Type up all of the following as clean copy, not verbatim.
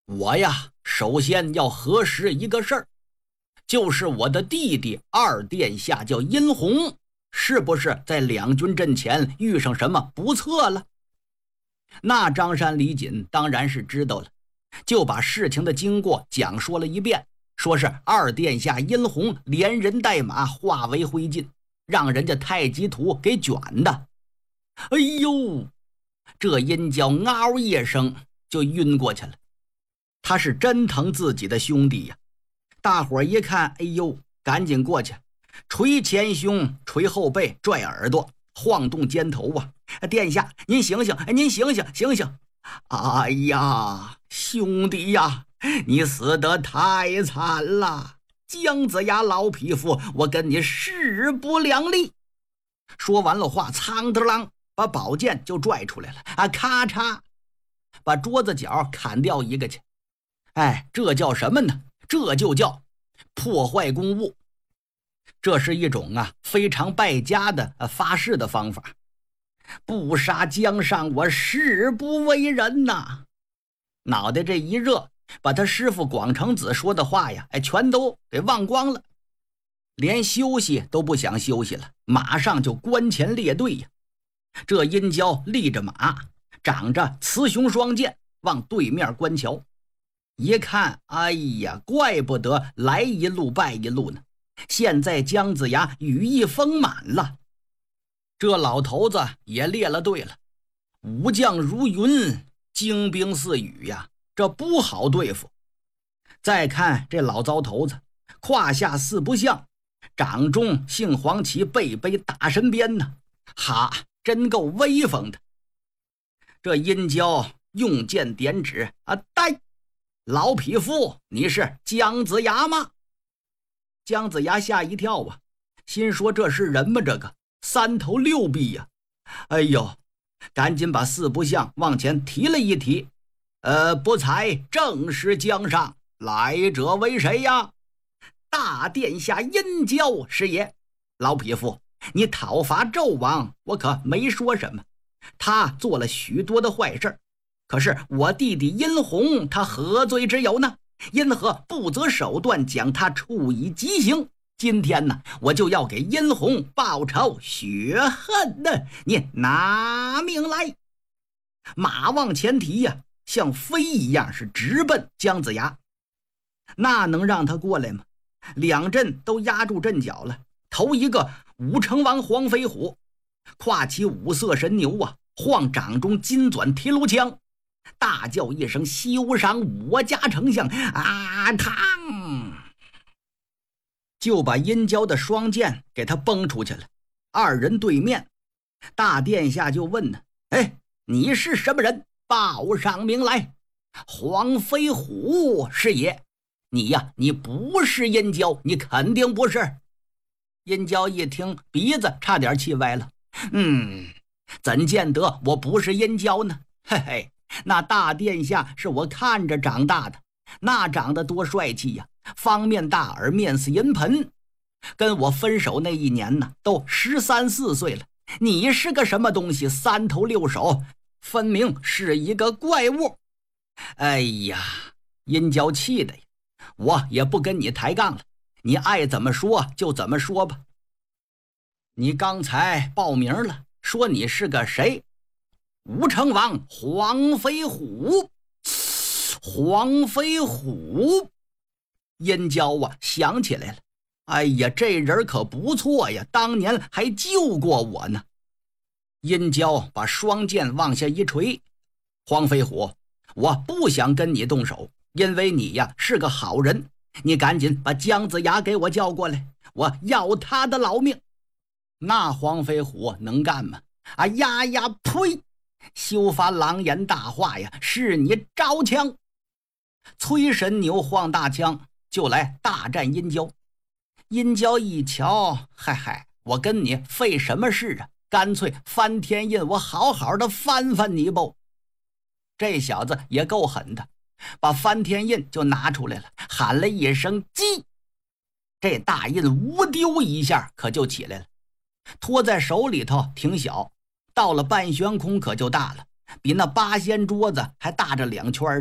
我呀，首先要核实一个事儿，就是我的弟弟二殿下叫殷红，是不是在两军阵前遇上什么不测了？那张山李锦当然是知道了，就把事情的经过讲述了一遍，说是二殿下殷红连人带马化为灰烬，让人家太极图给卷的。哎呦，这殷郊嗷一声就晕过去了。他是真疼自己的兄弟呀！大伙儿一看，哎呦，赶紧过去，捶前胸，捶后背，拽耳朵，晃动肩头啊！殿下，您醒醒，您醒醒，醒醒！哎呀，兄弟呀，你死得太惨了！姜子牙老匹夫，我跟你势不两立。说完了话，苍的啷，把宝剑就拽出来了啊！咔嚓，把桌子角砍掉一个去。哎，这叫什么呢？这就叫破坏公物。这是一种非常败家的发誓的方法。不杀姜尚，我誓不为人呐！脑袋这一热，把他师傅广成子说的话呀，全都给忘光了，连休息都不想休息了，马上就关前列队呀。这殷郊立着马，长着雌雄双剑，往对面关桥。一看，哎呀，怪不得来一路败一路呢。现在姜子牙羽翼丰满了，这老头子也列了队了，武将如云，精兵似雨呀，这不好对付。再看这老糟头子，胯下四不像，掌中杏黄旗，背背大神鞭呢，哈，真够威风的。这殷郊用剑点指啊，呆！老匹夫，你是姜子牙吗？姜子牙吓一跳啊，心说这是人吗？这个三头六臂呀！哎呦，赶紧把四不像往前提了一提。不才正是姜尚，来者为谁呀？大殿下殷郊是也。老匹夫，你讨伐纣王，我可没说什么，他做了许多的坏事，可是我弟弟殷红他何罪之有呢？因何不择手段将他处以极刑？今天呢，我就要给殷红报仇雪恨呢！你拿命来！马往前提呀，像飞一样是直奔姜子牙。那能让他过来吗？两阵都压住阵脚了。头一个武成王黄飞虎，跨起五色神牛啊，晃掌中金钻提炉枪，大叫一声，休赏我家丞相啊！嘡，就把殷郊的双剑给他崩出去了。二人对面，大殿下就问呢，哎，你是什么人？报上名来。黄飞虎是也。你呀，你不是殷郊，你肯定不是。殷郊一听，鼻子差点气歪了。怎见得我不是殷郊呢？嘿嘿，那大殿下是我看着长大的，那长得多帅气呀，方面大耳，面似银盆。跟我分手那一年呢，都13、14岁了。你是个什么东西？三头六手，分明是一个怪物。哎呀，殷郊气的呀，我也不跟你抬杠了，你爱怎么说就怎么说吧。你刚才报名了，说你是个谁？吴成王黄飞虎。黄飞虎，殷郊想起来了，哎呀，这人可不错呀，当年还救过我呢。殷郊把双剑往下一垂，黄飞虎，我不想跟你动手，因为你呀是个好人，你赶紧把姜子牙给我叫过来，我要他的老命。那黄飞虎能干吗？啊呀呀，呸！休发狼言大话呀，是你招枪。崔神牛晃大枪就来大战殷郊。殷郊一瞧，嗨，我跟你费什么事啊？干脆翻天印，我好好的翻翻你不？这小子也够狠的，把翻天印就拿出来了，喊了一声击，这大印无丢一下可就起来了，托在手里头挺小，到了半悬空可就大了，比那八仙桌子还大着2圈呢。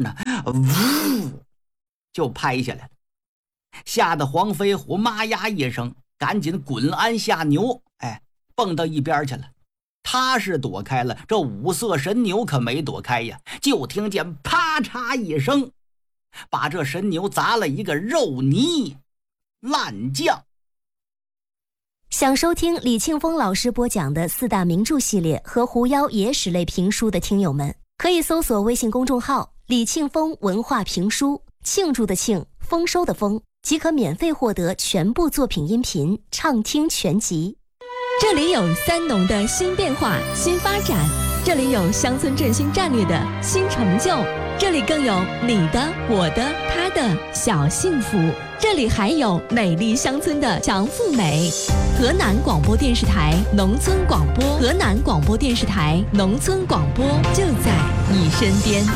呜就拍下来了，吓得黄飞虎妈呀一声，赶紧滚鞍下牛，蹦到一边去了。他是躲开了，这五色神牛可没躲开呀，就听见啪嚓一声，把这神牛砸了一个肉泥烂酱。 想收听李庆峰老师播讲的四大名著系列和狐妖野史类评书的听友们，可以搜索微信公众号李庆峰文化评书，庆祝的庆，丰收的丰，即可免费获得全部作品音频畅听全集。 这里有三农的新变化、新发展，这里有乡村振兴战略的新成就，这里更有你的、我的、他的小幸福，这里还有美丽乡村的强富美。河南广播电视台农村广播，河南广播电视台农村广播就在你身边。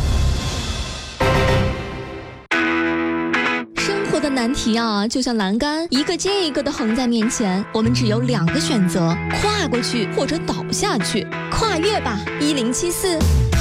的难题啊，就像栏杆一个接一个的横在面前，我们只有两个选择：跨过去或者倒下去。跨越吧，1074。